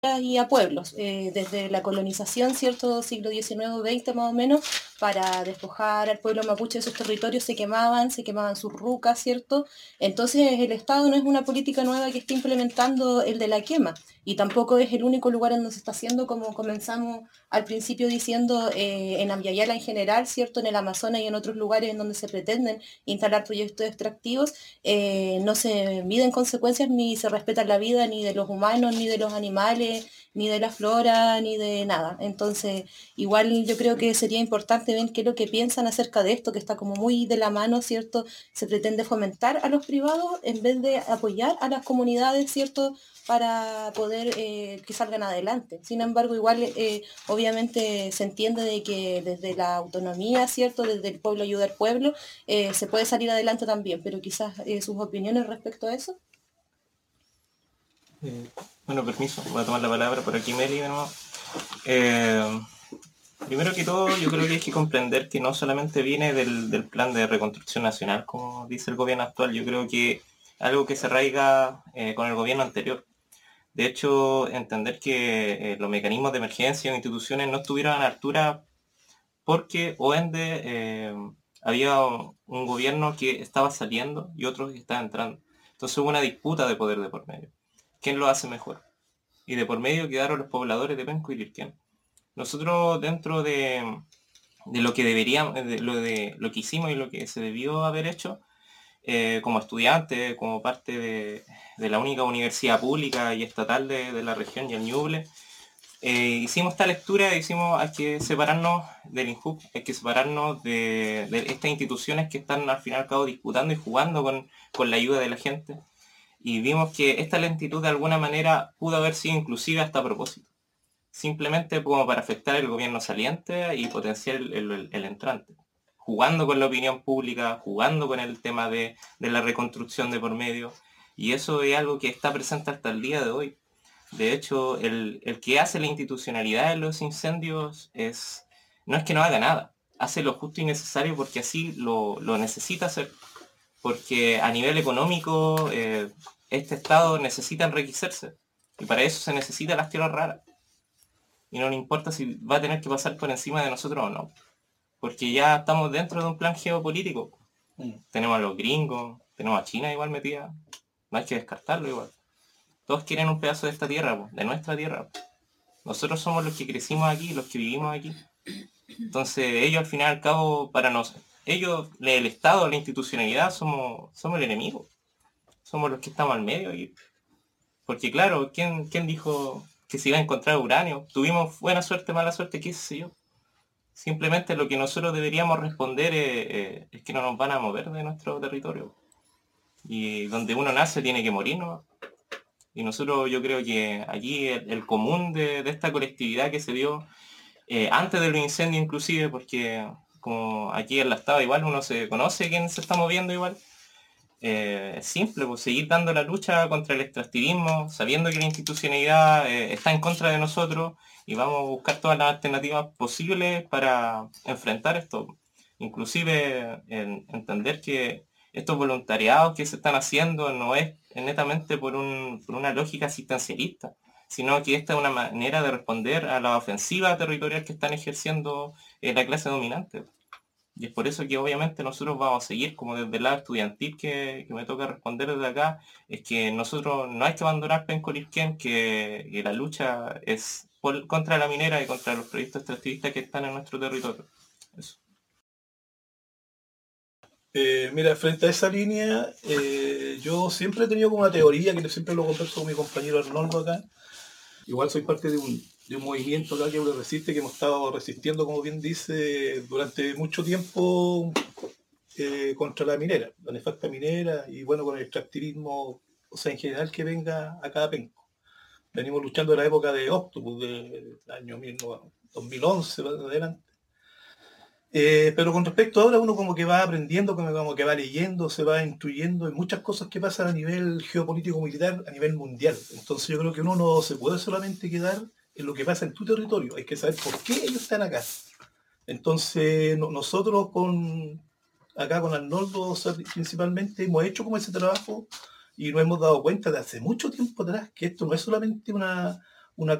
y a pueblos, desde la colonización, ¿cierto? Siglo XIX-XX más o menos, para despojar al pueblo mapuche de sus territorios, se quemaban sus rucas, ¿cierto? Entonces el Estado no es una política nueva que esté implementando el de la quema, y tampoco es el único lugar en donde se está haciendo, como comenzamos al principio diciendo, en Ambiayala en general, ¿cierto? En el Amazonas y en otros lugares en donde se pretenden instalar proyectos extractivos, no se miden consecuencias ni se respeta la vida ni de los humanos, ni de los animales, ni de la flora, ni de nada. Entonces, igual yo creo que sería importante ver qué es lo que piensan acerca de esto, que está como muy de la mano, ¿cierto? Se pretende fomentar a los privados en vez de apoyar a las comunidades, ¿cierto? Para poder que salgan adelante. Sin embargo, igual obviamente se entiende de que desde la autonomía, ¿cierto? Desde el pueblo ayuda al pueblo, se puede salir adelante también, pero quizás sus opiniones respecto a eso. Eh, bueno, permiso, voy a tomar la palabra por aquí, Meli, de nuevo. Eh, Primero que todo, yo creo que hay que comprender que no solamente viene del plan de reconstrucción nacional, como dice el gobierno actual, yo creo que algo que se arraiga con el gobierno anterior. De hecho, entender que los mecanismos de emergencia o instituciones no estuvieron a la altura porque o ende había un gobierno que estaba saliendo y otro que estaba entrando. Entonces hubo una disputa de poder de por medio. ¿Quién lo hace mejor? Y de por medio quedaron los pobladores de Penco y Lirquén. Nosotros dentro de lo que deberíamos, de lo que hicimos y lo que se debió haber hecho, como estudiante, como parte de la única universidad pública y estatal de la región y el Ñuble, hicimos esta lectura, hicimos, hay que separarnos del INJUC, hay que separarnos de estas instituciones que están al fin y al cabo disputando y jugando con la ayuda de la gente. Y vimos que esta lentitud de alguna manera pudo haber sido inclusive hasta a propósito. Simplemente como para afectar el gobierno saliente y potenciar el entrante. Jugando con la opinión pública, jugando con el tema de la reconstrucción de por medio. Y eso es algo que está presente hasta el día de hoy. De hecho, el que hace la institucionalidad de los incendios no es que no haga nada, hace lo justo y necesario porque así lo necesita hacer. Porque a nivel económico, este Estado necesita enriquecerse. Y para eso se necesitan las tierras raras. Y no le importa si va a tener que pasar por encima de nosotros o no. Porque ya estamos dentro de un plan geopolítico. Tenemos a los gringos, tenemos a China igual metida. No hay que descartarlo igual. Todos quieren un pedazo de esta tierra, de nuestra tierra. Nosotros somos los que crecimos aquí, los que vivimos aquí. Entonces ellos al final y al cabo, para nosotros, ellos, el Estado, la institucionalidad, somos el enemigo. Somos los que estamos al medio. Porque claro, ¿quién dijo que se iba a encontrar uranio? Tuvimos buena suerte, mala suerte, qué sé yo. Simplemente lo que nosotros deberíamos responder es que no nos van a mover de nuestro territorio. Y donde uno nace tiene que morir, ¿no? Y nosotros yo creo que aquí el común de esta colectividad que se dio antes de los incendios inclusive, porque como aquí en la estado igual uno se conoce quién se está moviendo igual, es simple, pues seguir dando la lucha contra el extractivismo, sabiendo que la institucionalidad está en contra de nosotros y vamos a buscar todas las alternativas posibles para enfrentar esto. Inclusive entender que estos voluntariados que se están haciendo no es netamente por una lógica asistencialista, sino que esta es una manera de responder a la ofensiva territorial que están ejerciendo la clase dominante. Y es por eso que obviamente nosotros vamos a seguir, como desde el lado estudiantil que me toca responder desde acá, es que nosotros no hay que abandonar Penco-Lirquén, que la lucha es contra la minera y contra los proyectos extractivistas que están en nuestro territorio. Eso. Mira, frente a esa línea, yo siempre he tenido como una teoría, que siempre lo converso con mi compañero Arnoldo acá. Igual soy parte de un movimiento acá que resiste, que hemos estado resistiendo, como bien dice, durante mucho tiempo contra la minera, la nefasta minera, y bueno, con el extractivismo, o sea, en general que venga a cada penco. Venimos luchando en la época de Octopus, del año 2011 para adelante. Pero con respecto a ahora, uno como que va aprendiendo, como que va leyendo, se va instruyendo en muchas cosas que pasan a nivel geopolítico-militar, a nivel mundial. Entonces yo creo que uno no se puede solamente quedar en lo que pasa en tu territorio, hay que saber por qué ellos están acá. Entonces nosotros acá con Arnoldo, o sea, principalmente hemos hecho como ese trabajo y nos hemos dado cuenta de hace mucho tiempo atrás que esto no es solamente